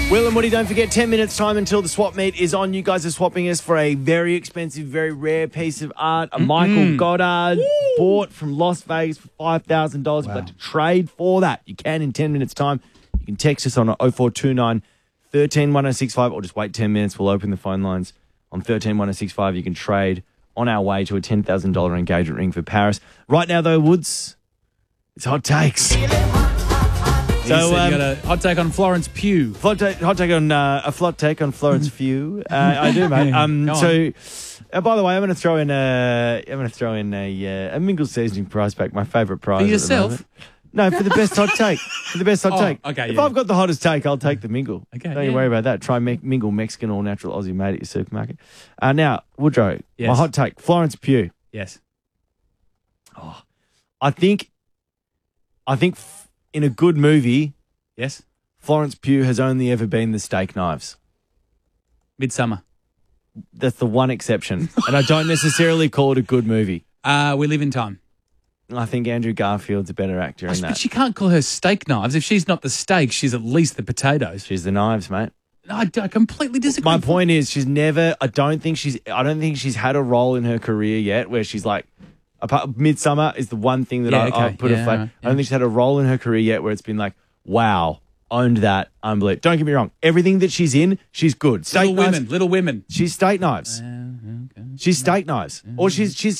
Will and Woody, don't forget 10 minutes time until the swap meet is on. You guys are swapping us for a very expensive, very rare piece of art. A Michael Goddard bought from Las Vegas for $5,000. Wow. You've got to trade for that. You can in 10 minutes time. You can text us on 0429 13 1065 or just wait 10 minutes. We'll open the phone lines on 13 1065. You can trade on our way to a $10,000 engagement ring for Paris. Right now, though, Woods, it's hot takes. So you got a hot take on Florence Pugh. Hot take on a flot take on Florence Pugh. I do, mate. By the way, I'm going to throw in a Mingle seasoning prize pack, my favourite prize. For yourself? No, for the best hot take. For the best hot take. Okay. If I've got the hottest take, I'll take the Mingle. Okay. Don't you worry about that. Try Mingle Mexican or natural Aussie made at your supermarket. Now, Woodrow, my hot take, Florence Pugh. Yes. Oh, I think in a good movie, yes, Florence Pugh has only ever been the steak knives. Midsummer. That's the one exception. And I don't necessarily call it a good movie. We Live in Time. I think Andrew Garfield's a better actor in that. But she can't call her steak knives. If she's not the steak, she's at least the potatoes. She's the knives, mate. No, I completely disagree. My point is I don't think she's had a role in her career yet where she's like, Midsummer is the one thing that I put a flag. I don't think she's had a role in her career yet where it's been like, wow, owned that, unbelievable. Don't get me wrong. Everything that she's in, she's good. Little Women. She's steak knives. She's steak knives. Or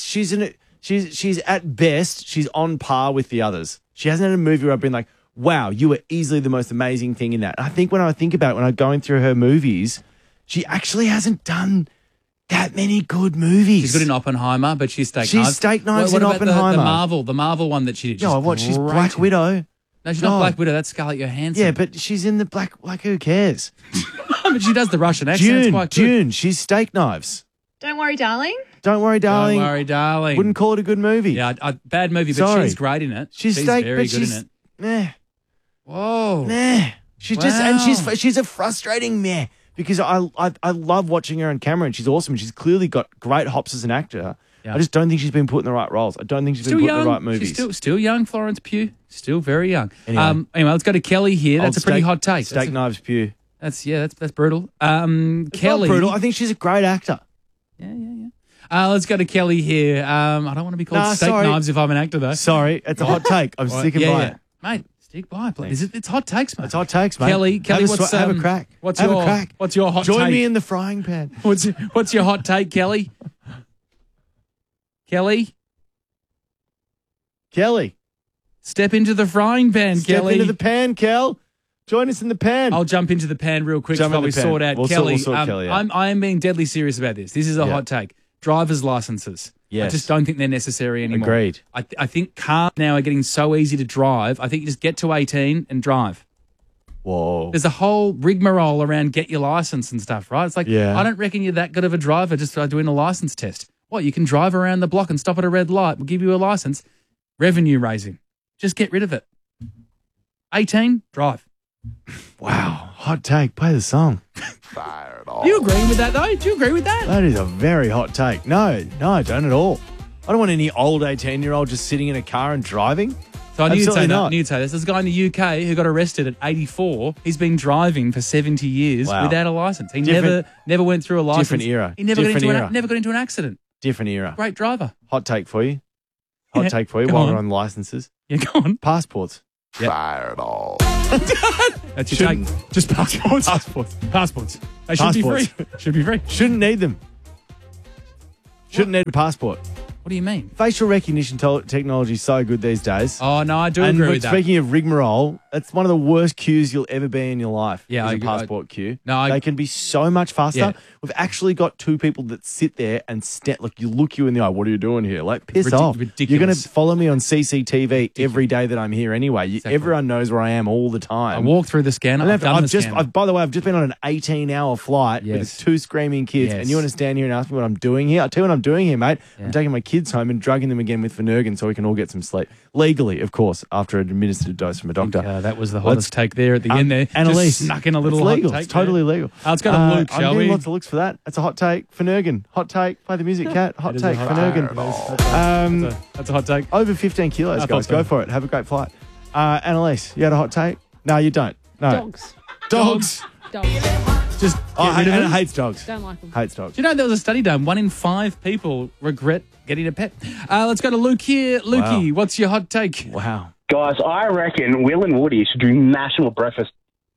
she's at best, she's on par with the others. She hasn't had a movie where I've been like, wow, you were easily the most amazing thing in that. And I think when I think about it, when I'm going through her movies, she actually hasn't done that many good movies. She's good in Oppenheimer, but she's steak knives. She's steak knives in about Oppenheimer. The Marvel one that she did. She's Black Widow. No, she's not Black Widow. That's Scarlett Johansson. Yeah, but she's in the who cares? But she does the Russian accent. It's quite good. June, she's steak knives. Don't worry, darling. Don't worry, darling. Don't worry, darling. Wouldn't call it a good movie. Yeah, bad movie, but she's great in it. She's very good in it. Meh. Whoa. Meh. She's a frustrating meh. Because I love watching her on camera and she's awesome and she's clearly got great hops as an actor. Yeah. I just don't think she's been put in the right roles. I don't think she's been put in the right movies. She's still young, Florence Pugh. Still very young. Anyway, let's go to Kelly here. That's a pretty hot take. Steak knives Pugh. That's brutal. It's Kelly. Not brutal. I think she's a great actor. Yeah. Let's go to Kelly here. I don't want to be called steak knives if I'm an actor though. Sorry, it's a hot take. I'm sticking by it. Mate. Stick by, please. It's hot takes, mate. It's hot takes, mate. Kelly, have a crack. What's your hot take? Join me in the frying pan. What's your hot take, Kelly? Kelly? Step into the frying pan, Kelly. Step into the pan, Kel. Join us in the pan. I'll jump into the pan real quick while we sort out Kelly. We'll sort Kelly out. I am being deadly serious about this. This is a hot take. Driver's licenses. Yes. I just don't think they're necessary anymore. Agreed. I think cars now are getting so easy to drive. I think you just get to 18 and drive. Whoa. There's a whole rigmarole around get your license and stuff, right? It's like, I don't reckon you're that good of a driver just by doing a license test. What, you can drive around the block and stop at a red light. We'll give you a license. Revenue raising. Just get rid of it. 18, drive. Wow. Hot take. Play the song. Fire it all. You agreeing with that, though? Do you agree with that? That is a very hot take. No, I don't at all. I don't want any old 18-year-old just sitting in a car and driving. So I knew you'd say this. There's a guy in the UK who got arrested at 84. He's been driving for 70 years without a license. He never went through a license. Different era. He never got into an accident. Different era. Great driver. Hot take for you. Hot take for you while we're on licenses. Yeah, go on. Passports. Yep. Fire it all. That's your take. Just passports. Passports. They should be free. Should be free. Shouldn't need them. Shouldn't need a passport. What do you mean? Facial recognition technology is so good these days. Oh, no, I do agree with that. Speaking of rigmarole, that's one of the worst queues you'll ever be in your life. Yeah, is a passport queue. No, they can be so much faster. Yeah. We've actually got two people that sit there and look you in the eye. What are you doing here? Like, piss off. Ridiculous. You're going to follow me on CCTV every day that I'm here anyway. Exactly. Everyone knows where I am all the time. I walk through the scanner. By the way, I've just been on an 18-hour flight with two screaming kids, and you want to stand here and ask me what I'm doing here? I'll tell you what I'm doing here, mate. Yeah. I'm taking my kids home and drugging them again with Phenergan so we can all get some sleep. Legally, of course, after an administered dose from a doctor. That was the hottest take there at the end there. Annalise. Just snuck in a little hot legal. Take. It's totally legal. Let's go to Luke, shall we? Lots of looks for that. That's a hot take. Phenergan. Hot take. Play the music, Cat. Hot take. Phenergan. That's a hot take. Over 15 kilos, guys. Go for it. Have a great flight. Annalise, you had a hot take? No, you don't. No. Dogs. Just Oh, get rid of them. hates dogs. Don't like them. Hates dogs. Do you know there was a study done? 1 in 5 people regret getting a pet. Let's go to Luke here. Lukey, what's your hot take? Wow. Guys, I reckon Will and Woody should do national breakfast.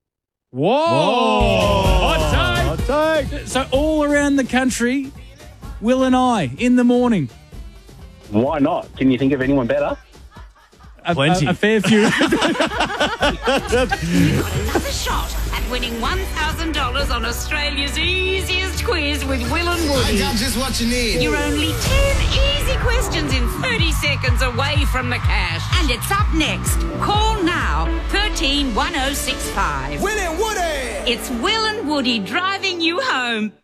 Whoa! Hot take. So all around the country, Will and I in the morning. Why not? Can you think of anyone better? Plenty. A fair few. You've got another shot at winning $1,000 on Australia's easiest quiz with Will and Woody. I got just what you need. You're only 10 easy questions in 30 seconds away from the cash. And it's up next. Call now, 13 1065. Will and Woody. It's Will and Woody driving you home.